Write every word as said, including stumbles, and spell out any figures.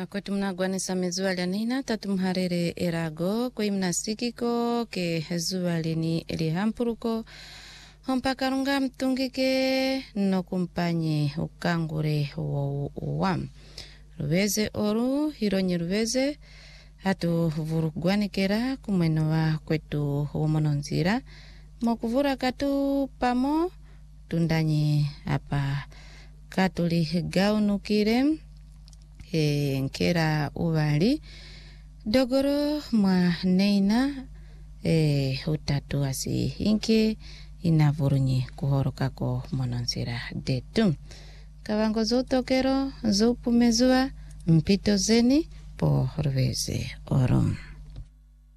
Akwetu mnagwanisa mezua lyanina tatu mharere erago kwe mnasikiko ke hezua lini lihampuruko hompaka runga mtungike no kumpanye ukangure wo wam ruveze oru hironyi ruveze hatu vurugwanikera kumweno wa kwetu womononzira mokuvura katu pamo tundanyi apa katuli gaunukire e nkera uvali dogoro mwa neina e utatu asi inke inavurunyi kuhorokako mononzira detu kavango zoutokero zoupumezua mpito zeni po ruveze orum.